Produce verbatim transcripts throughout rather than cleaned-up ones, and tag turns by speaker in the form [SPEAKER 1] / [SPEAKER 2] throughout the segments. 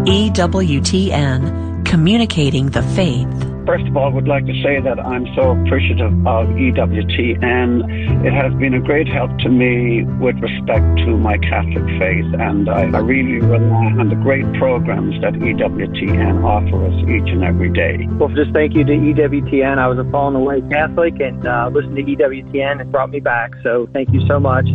[SPEAKER 1] E W T N, communicating the faith.
[SPEAKER 2] First of all, I would like to say that I'm so appreciative of E W T N. It has been a great help to me with respect to my Catholic faith, and I, I really rely on the great programs that E W T N offer us each and every day.
[SPEAKER 3] Well, just thank you to E W T N. I was a fallen away Catholic, and uh, listened to E W T N and brought me back, so thank you so much.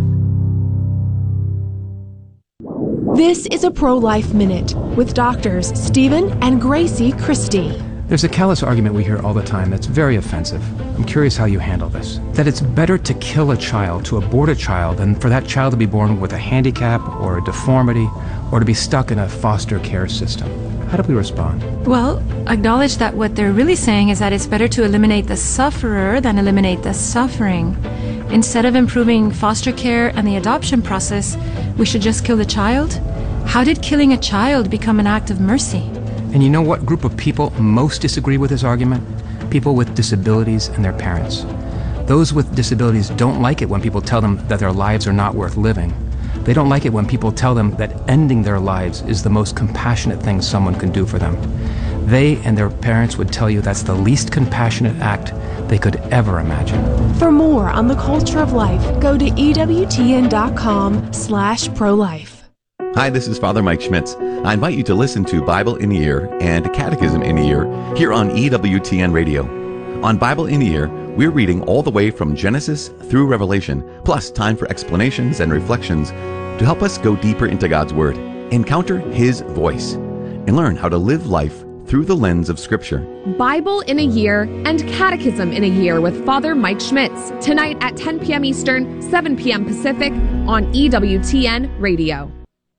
[SPEAKER 4] This is a Pro-Life Minute with doctors Stephen and Gracie Christie.
[SPEAKER 5] There's a callous argument we hear all the time that's very offensive. I'm curious how you handle this. That it's better to kill a child, to abort a child, than for that child to be born with a handicap or a deformity or to be stuck in a foster care system. How do we respond?
[SPEAKER 6] Well, acknowledge that what they're really saying is that it's better to eliminate the sufferer than eliminate the suffering. Instead of improving foster care and the adoption process, we should just kill the child? How did killing a child become an act of mercy?
[SPEAKER 5] And you know what group of people most disagree with this argument? People with disabilities and their parents. Those with disabilities don't like it when people tell them that their lives are not worth living. They don't like it when people tell them that ending their lives is the most compassionate thing someone can do for them. They and their parents would tell you that's the least compassionate act they could ever imagine.
[SPEAKER 4] For more on the culture of life, go to ewtn.com slash pro-life.
[SPEAKER 7] Hi, this is Father Mike Schmitz. I invite you to listen to Bible in a Year and Catechism in a Year here on E W T N Radio. On Bible in a Year, we're reading all the way from Genesis through Revelation, plus time for explanations and reflections to help us go deeper into God's Word, encounter His voice, and learn how to live life through the lens of Scripture.
[SPEAKER 8] Bible in a Year and Catechism in a Year with Father Mike Schmitz, tonight at ten p.m. Eastern, seven p.m. Pacific on E W T N Radio.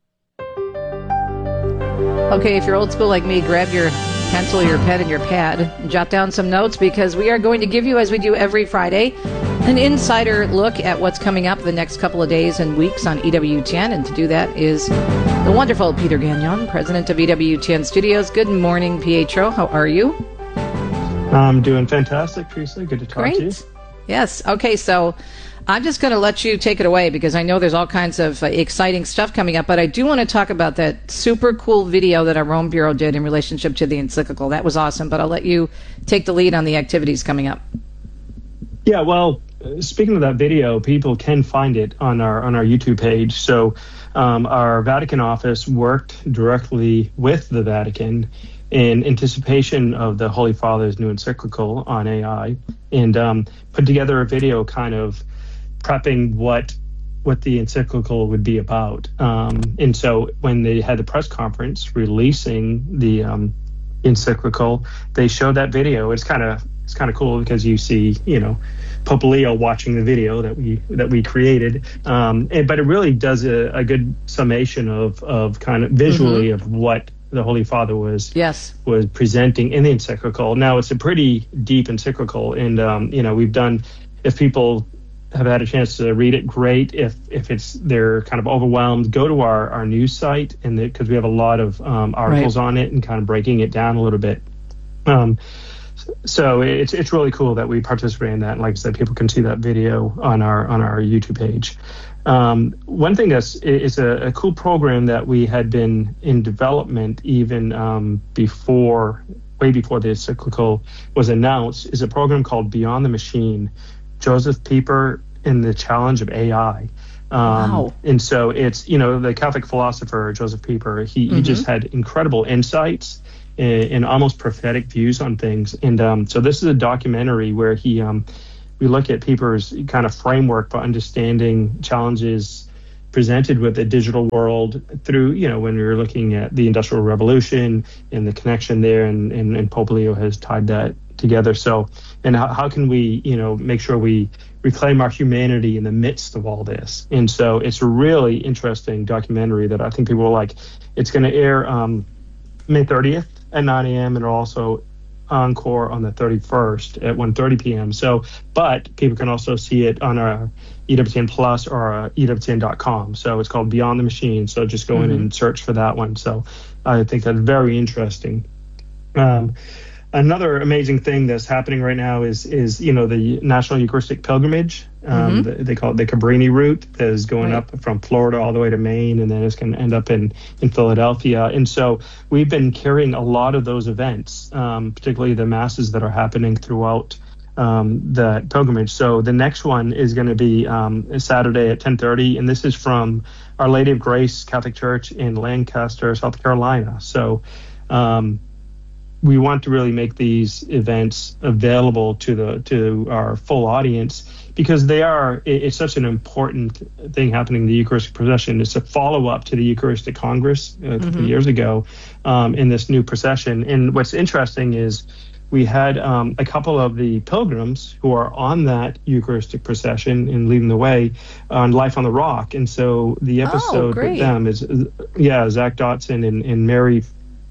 [SPEAKER 9] Okay, if you're old school like me, grab your pencil, your pen, and your pad, and jot down some notes, because we are going to give you, as we do every Friday, an insider look at what's coming up the next couple of days and weeks on E W T N. And to do that is the wonderful Peter Gagnon, president of E W T N Studios. Good morning, Pietro. How are you?
[SPEAKER 10] I'm doing fantastic, Teresa. Good to talk
[SPEAKER 9] Great.
[SPEAKER 10] to you.
[SPEAKER 9] Yes. Okay, so I'm just going to let you take it away, because I know there's all kinds of uh, exciting stuff coming up, but I do want to talk about that super cool video that our Rome Bureau did in relationship to the encyclical. That was awesome, but I'll let you take the lead on the activities coming up.
[SPEAKER 10] Yeah, well, speaking of that video, people can find it on our on our YouTube page. So um, our Vatican office worked directly with the Vatican in anticipation of the Holy Father's new encyclical on A I, and um, put together a video kind of prepping what what the encyclical would be about. Um, and so when they had the press conference releasing the um, encyclical, they showed that video. It's kind of it's kind of cool because you see, you know, Pope Leo watching the video that we that we created. Um, and, but it really does a, a good summation of of kind of visually mm-hmm. of what the Holy Father was
[SPEAKER 9] yes.
[SPEAKER 10] was presenting in the encyclical. Now, it's a pretty deep encyclical, and um, you know, we've done, if people have had a chance to read it, great. If if it's they're kind of overwhelmed, go to our, our news site, and because we have a lot of um, articles right. on it and kind of breaking it down a little bit. Um, so it's it's really cool that we participate in that. And like I said, people can see that video on our on our YouTube page. Um, one thing that's is a, a cool program that we had been in development even um, before, way before the encyclical was announced, is a program called Beyond the Machine. Joseph Pieper and the Challenge of A I. Um,
[SPEAKER 9] wow.
[SPEAKER 10] And so it's, you know, the Catholic philosopher, Joseph Pieper, he, mm-hmm. he just had incredible insights and, and almost prophetic views on things. And um, so this is a documentary where he, um, we look at Pieper's kind of framework for understanding challenges presented with the digital world through, you know, when we were looking at the Industrial Revolution and the connection there, and, and, and Pope Leo has tied that together. So, and how, how can we, you know, make sure we reclaim our humanity in the midst of all this? And so it's a really interesting documentary that I think people will like. It's going to air um, May thirtieth at nine a.m. and also encore on the thirty-first at one thirty p.m. So, but people can also see it on our E W T N Plus or uh, E W T N dot com. So it's called Beyond the Machine. So just go mm-hmm. in and search for that one. So I think that's very interesting. Um, another amazing thing that's happening right now is is you know the National Eucharistic Pilgrimage. Um,
[SPEAKER 9] Mm-hmm.
[SPEAKER 10] They call it the Cabrini route, that is going
[SPEAKER 9] Right.
[SPEAKER 10] up from Florida all the way to Maine, and then it's going to end up in in Philadelphia. And so we've been carrying a lot of those events, um, particularly the masses that are happening throughout um, the pilgrimage. So the next one is going to be um, Saturday at ten thirty, and this is from Our Lady of Grace Catholic Church in Lancaster, South Carolina. So um, we want to really make these events available to the to our full audience, because they are it, it's such an important thing happening in the Eucharistic procession. It's a follow-up to the Eucharistic Congress a couple
[SPEAKER 9] Mm-hmm.
[SPEAKER 10] of years ago um, in this new procession. And what's interesting is we had um, a couple of the pilgrims who are on that Eucharistic procession and leading the way on Life on the Rock. And so the episode
[SPEAKER 9] great.
[SPEAKER 10] with them is, yeah, Zach Dotson and, and Mary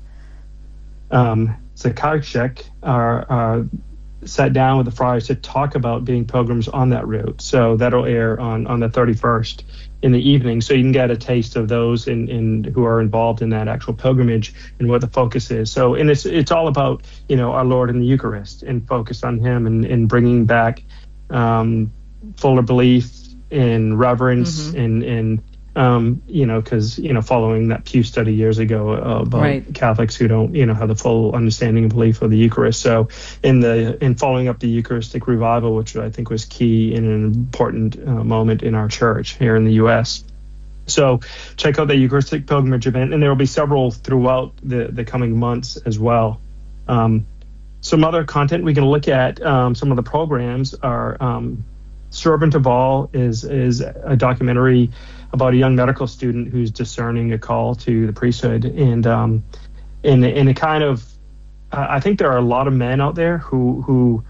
[SPEAKER 10] um, Zakarczyk are, are sat down with the friars to talk about being pilgrims on that route. So that'll air on, on the thirty-first in the evening. So you can get a taste of those in, in who are involved in that actual pilgrimage and what the focus is. So, and it's it's all about, you know, our Lord in the Eucharist and focused on him and, and bringing back um, fuller belief and reverence
[SPEAKER 9] Mm-hmm.
[SPEAKER 10] and, and um, you know, because, you know, following that Pew study years ago uh, about
[SPEAKER 9] Right.
[SPEAKER 10] Catholics who don't, you know, have the full understanding and belief of the Eucharist. So in the in following up the Eucharistic revival, which I think was key in an important uh, moment in our church here in the U S. So check out the Eucharistic Pilgrimage event, and there will be several throughout the, the coming months as well. Um, some other content we can look at, um, some of the programs are um, Servant of All is is a documentary about a young medical student who's discerning a call to the priesthood, and um, in in a kind of, uh, I think there are a lot of men out there who who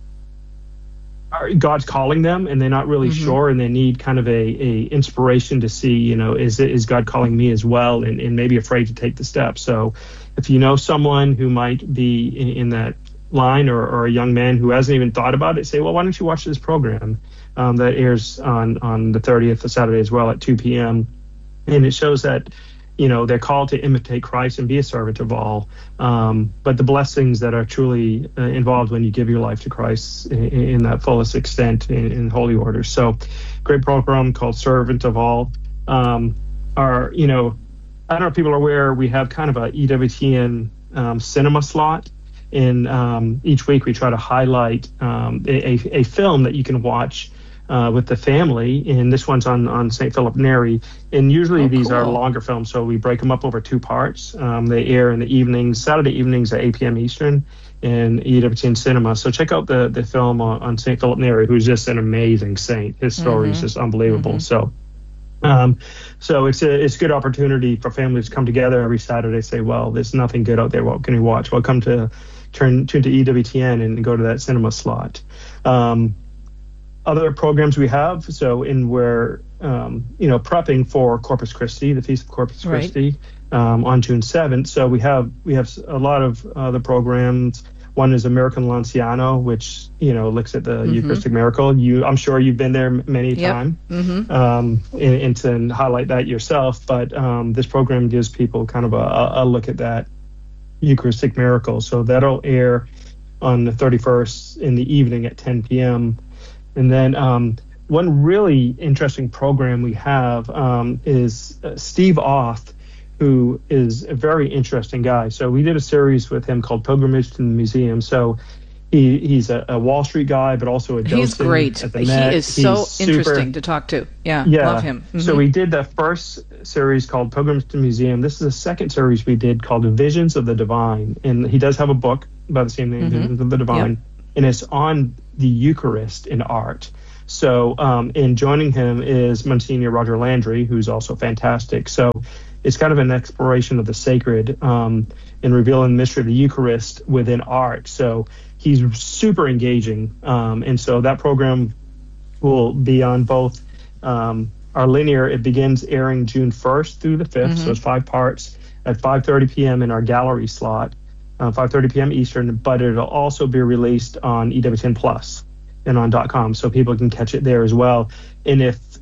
[SPEAKER 10] are, God's calling them, and they're not really
[SPEAKER 9] Mm-hmm.
[SPEAKER 10] sure, and they need kind of a, a inspiration to see, you know, is it is God calling me as well, and, and maybe afraid to take the step. So if you know someone who might be in, in that line, or, or a young man who hasn't even thought about it, say, well, why don't you watch this program um, that airs on, on the thirtieth of Saturday as well at two p.m. And it shows that, you know, they're called to imitate Christ and be a servant of all. Um, but the blessings that are truly uh, involved when you give your life to Christ in, in that fullest extent in, in holy orders. So great program called Servant of All. Um, are, you know, I don't know if people are aware, we have kind of a E W T N um, cinema slot. And um, each week we try to highlight um, a, a, a film that you can watch uh, with the family. And this one's on, on Saint Philip Neri. And usually
[SPEAKER 9] Oh,
[SPEAKER 10] these are
[SPEAKER 9] cool.
[SPEAKER 10] longer films, so we break them up over two parts. Um, they air in the evenings, Saturday evenings at eight p.m. Eastern in E W T N Cinema. So check out the, the film on, on Saint Philip Neri, who's just an amazing saint. His story
[SPEAKER 9] Mm-hmm.
[SPEAKER 10] is just unbelievable.
[SPEAKER 9] Mm-hmm.
[SPEAKER 10] So Um, so it's a it's a good opportunity for families to come together every Saturday. Say, well, there's nothing good out there. What can we watch? Well, come to turn tune to E W T N and go to that cinema slot. Um, other programs we have. So in we're um, you know prepping for Corpus Christi, the Feast of Corpus
[SPEAKER 9] Right.
[SPEAKER 10] Christi, um, on June seventh. So we have we have a lot of other programs. One is American Lanciano, which, you know, looks at the
[SPEAKER 9] Mm-hmm.
[SPEAKER 10] Eucharistic miracle. You, I'm sure you've been there many
[SPEAKER 9] Yep.
[SPEAKER 10] times
[SPEAKER 9] Mm-hmm.
[SPEAKER 10] um, and, and to highlight that yourself. But um, this program gives people kind of a, a look at that Eucharistic miracle. So that'll air on the thirty-first in the evening at ten p.m. And then um, one really interesting program we have um, is uh, Steve Auth, who is a very interesting guy. So we did a series with him called Pilgrimage to the Museum. So he he's a, a Wall Street guy, but also a docent.
[SPEAKER 9] He's great.
[SPEAKER 10] At the
[SPEAKER 9] He
[SPEAKER 10] Met.
[SPEAKER 9] is so
[SPEAKER 10] He's super-
[SPEAKER 9] interesting to talk to. Yeah,
[SPEAKER 10] Yeah.
[SPEAKER 9] love him.
[SPEAKER 10] So
[SPEAKER 9] Mhm.
[SPEAKER 10] we did the first series called Pilgrimage to the Museum. This is the second series we did called Visions of the Divine. And he does have a book by the same name,
[SPEAKER 9] Mhm.
[SPEAKER 10] Visions of the Divine. And it's on the Eucharist in art. So um, in joining him is Monsignor Roger Landry, who's also fantastic. So it's kind of an exploration of the sacred um, and revealing the mystery of the Eucharist within art. So he's super engaging. Um, and so that program will be on both um, our linear. It begins airing June first through the fifth.
[SPEAKER 9] Mhm.
[SPEAKER 10] So it's five parts at five thirty p.m. in our gallery slot, uh, five thirty p.m. Eastern, but it'll also be released on E W T N Plus and on .com, so people can catch it there as well. And if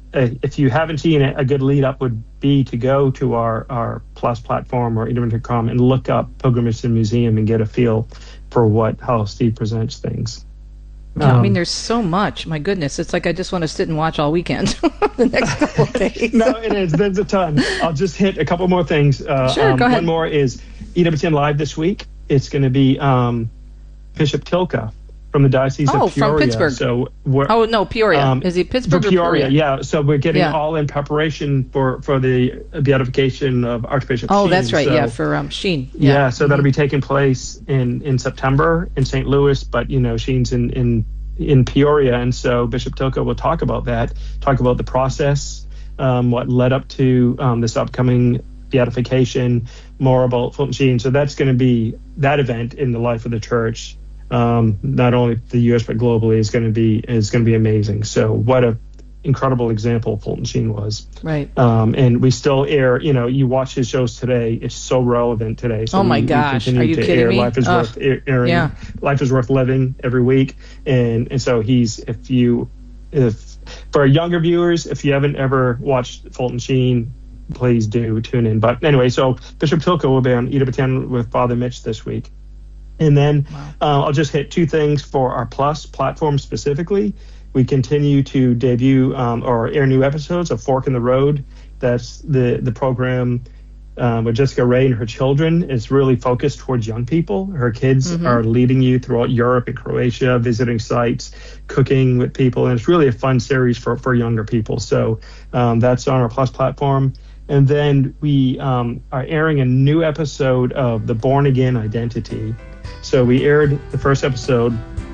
[SPEAKER 10] uh, if you haven't seen it, a good lead up would be to go to our, our Plus platform or E W T N dot com and look up Pilgrimage to the Museum and get a feel for what how Steve presents things.
[SPEAKER 9] Yeah,
[SPEAKER 10] um,
[SPEAKER 9] I mean, there's so much. My goodness, it's like I just want to sit and watch all weekend the next couple of days.
[SPEAKER 10] No, it is. There's a ton. I'll just hit a couple more things. Uh,
[SPEAKER 9] sure,
[SPEAKER 10] um,
[SPEAKER 9] go ahead.
[SPEAKER 10] One more is E W T N Live this week. It's going to be um, Bishop Tilka from the Diocese
[SPEAKER 9] oh,
[SPEAKER 10] of Peoria.
[SPEAKER 9] from Pittsburgh.
[SPEAKER 10] So we're,
[SPEAKER 9] oh, no, Peoria.
[SPEAKER 10] Um,
[SPEAKER 9] is he Pittsburgh
[SPEAKER 10] Peoria,
[SPEAKER 9] or Peoria?
[SPEAKER 10] Yeah. So we're getting
[SPEAKER 9] yeah.
[SPEAKER 10] all in preparation for, for the beatification of Archbishop
[SPEAKER 9] Oh,
[SPEAKER 10] Sheen.
[SPEAKER 9] that's right.
[SPEAKER 10] So,
[SPEAKER 9] yeah, for um, Sheen.
[SPEAKER 10] Yeah,
[SPEAKER 9] Yeah,
[SPEAKER 10] so mm-hmm. that'll be taking place in, in September in Saint Louis, but, you know, Sheen's in, in, in Peoria. And so Bishop Tilka will talk about that, talk about the process, um, what led up to um, this upcoming beatification, more about Fulton Sheen. So that's going to be that event in the life of the church. Um, not only the U S but globally is going to be is going to be amazing. So what a incredible example Fulton Sheen was.
[SPEAKER 9] Right.
[SPEAKER 10] Um, and we still air. You know, you watch his shows today; it's so relevant today. So
[SPEAKER 9] oh my
[SPEAKER 10] we,
[SPEAKER 9] gosh!
[SPEAKER 10] we
[SPEAKER 9] Are you
[SPEAKER 10] to
[SPEAKER 9] kidding
[SPEAKER 10] air
[SPEAKER 9] me?
[SPEAKER 10] Life is
[SPEAKER 9] uh,
[SPEAKER 10] worth airing.
[SPEAKER 9] Yeah.
[SPEAKER 10] Life is worth living every week, and and so he's if you if for younger viewers, if you haven't ever watched Fulton Sheen, please do tune in. But anyway, so Bishop Tilka will be on E W T N with Father Mitch this week. And then wow. uh, I'll just hit two things for our Plus platform specifically. We continue to debut um, or air new episodes of Fork in the Road. That's the, the program uh, with Jessica Ray and her children. It's really focused towards young people. Her kids mm-hmm. are leading you throughout Europe and Croatia, visiting sites, cooking with people. And it's really a fun series for, for younger people. So um, that's on our Plus platform. And then we um, are airing a new episode of The Born Again Identity. So we aired the first episode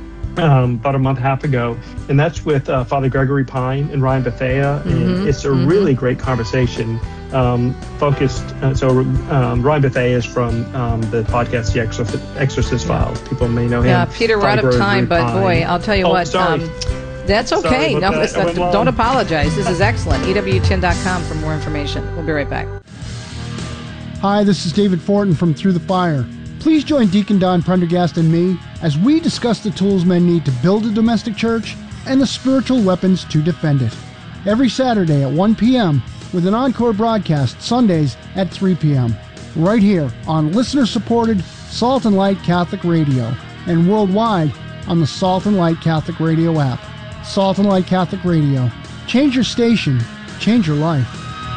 [SPEAKER 10] um, about a month and a half ago, and that's with uh, Father Gregory Pine and Ryan Bethea, and mm-hmm. it's a mm-hmm. really great conversation um, focused. Uh, so um, Ryan Bethea is from um, the podcast The Exorcist, Exorcist Files. People may know him.
[SPEAKER 9] Yeah, Peter, we're out of time, but Pine. boy, I'll tell you
[SPEAKER 10] oh,
[SPEAKER 9] what.
[SPEAKER 10] Sorry.
[SPEAKER 9] Um, that's okay. No,
[SPEAKER 10] that.
[SPEAKER 9] Not, don't apologize. This is excellent. E W T N dot com for more information. We'll be right back.
[SPEAKER 11] Hi, this is David Fortin from Through the Fire. Please join Deacon Don Prendergast and me as we discuss the tools men need to build a domestic church and the spiritual weapons to defend it. Every Saturday at one p.m. with an encore broadcast Sundays at three p.m. right here on listener-supported Salt and Light Catholic Radio and worldwide on the Salt and Light Catholic Radio app. Salt and Light Catholic Radio. Change your station. Change your life.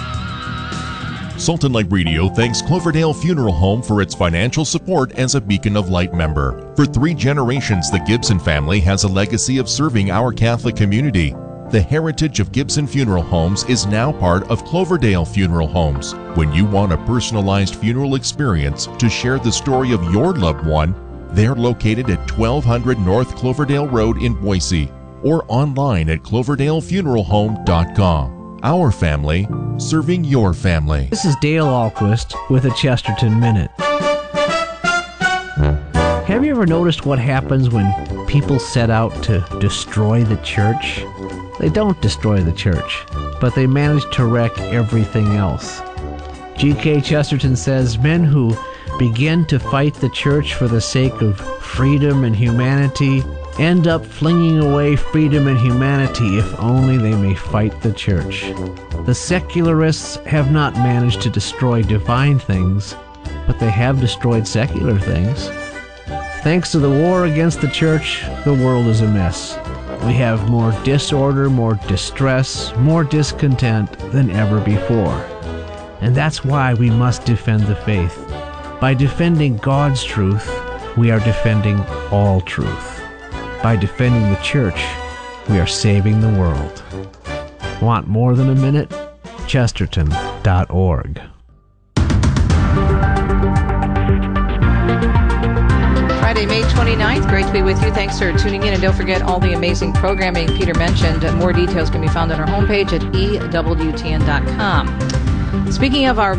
[SPEAKER 12] Salt and Light Radio thanks Cloverdale Funeral Home for its financial support as a Beacon of Light member. For three generations, the Gibson family has a legacy of serving our Catholic community. The heritage of Gibson Funeral Homes is now part of Cloverdale Funeral Homes. When you want a personalized funeral experience to share the story of your loved one, they're located at twelve hundred North Cloverdale Road in Boise or online at cloverdale funeral home dot com. Our family, serving your family.
[SPEAKER 13] This is Dale Ahlquist with a Chesterton Minute. Have you ever noticed what happens when people set out to destroy the church? They don't destroy the church, but they manage to wreck everything else. G K Chesterton says men who begin to fight the church for the sake of freedom and humanity end up flinging away freedom and humanity if only they may fight the church. The secularists have not managed to destroy divine things, but they have destroyed secular things. Thanks to the war against the church, the world is a mess. We have more disorder, more distress, more discontent than ever before. And that's why we must defend the faith. By defending God's truth, we are defending all truth. By defending the church, we are saving the world. Want more than a minute? Chesterton dot org.
[SPEAKER 9] Friday, May twenty-ninth. Great to be with you. Thanks for tuning in. And don't forget all the amazing programming Peter mentioned. More details can be found on our homepage at E W T N dot com. Speaking of our